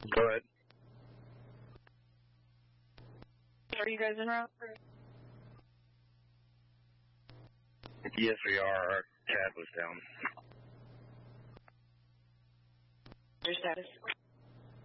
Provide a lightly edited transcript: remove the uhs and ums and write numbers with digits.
Go ahead. Are you guys en route? Yes, we are. Our cab was down. Your status?